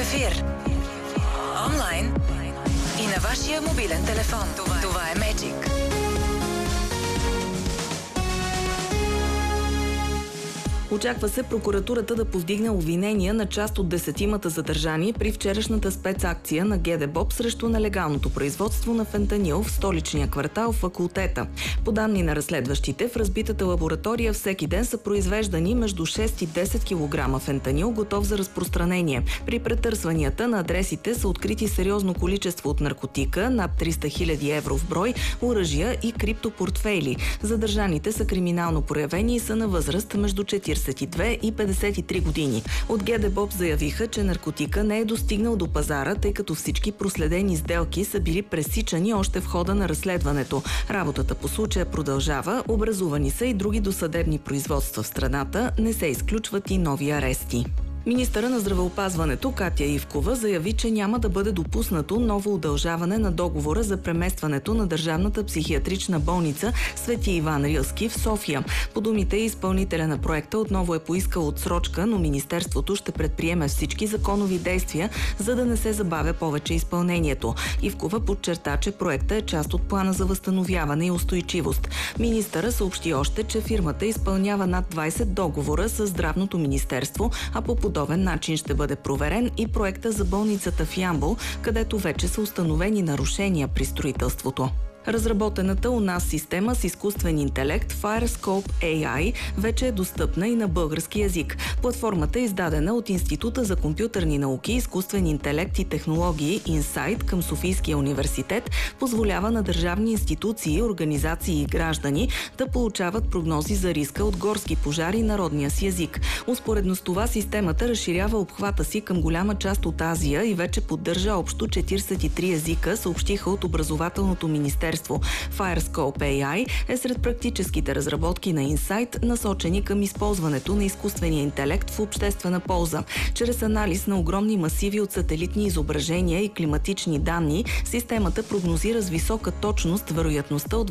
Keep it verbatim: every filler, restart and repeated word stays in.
ефир. Онлайн и на вашия мобилен телефон. Това, Това е Magic. Очаква се прокуратурата да повдигне обвинения на част от десетимата задържани при вчерашната спецакция на ГДБОП срещу нелегалното производство на фентанил в столичния квартал Факултета. По данни на разследващите, в разбитата лаборатория всеки ден са произвеждани между шест и десет килограма фентанил, готов за разпространение. При претърсванията на адресите са открити сериозно количество от наркотика, над триста хиляди евро в брой, оръжия и криптопортфейли. Задържаните са криминално проявени и са на възраст между четиридесет и две и петдесет и три години. От ГДБОП заявиха, че наркотика не е достигнал до пазара, тъй като всички проследени сделки са били пресичани още в хода на разследването. Работата по случая продължава, образувани са и други досъдебни производства в страната, не се изключват и нови арести. Министъра на здравеопазването Катя Ивкова заяви, че няма да бъде допуснато ново удължаване на договора за преместването на Държавната психиатрична болница Свети Иван Рилски в София. По думите, изпълнителя на проекта отново е поискал отсрочка, но Министерството ще предприеме всички законови действия, за да не се забавя повече изпълнението. Ивкова подчерта, че проектът е част от плана за възстановяване и устойчивост. Министъра съобщи още, че фирмата изпълнява над двайсет договора с Здравното министерство, а по подобен начин ще бъде проверен и проекта за болницата в Ямбол, където вече са установени нарушения при строителството. Разработената у нас система с изкуствен интелект Firescope ей ай вече е достъпна и на български язик. Платформата е издадена от Института за компютърни науки, изкуствен интелект и технологии Инсайт към Софийския университет, позволява на държавни институции, организации и граждани да получават прогнози за риска от горски пожари на родния си език. Успоредно с това системата разширява обхвата си към голяма част от Азия и вече поддържа общо четиридесет и три езика, съобщиха от Образователното министерство. Firescope ей ай е сред практическите разработки на Инсайт, насочени към използването на изкуствения интелект в обществена полза. Чрез анализ на огромни масиви от сателитни изображения и климатични данни, системата прогнозира с висока точност вероятността от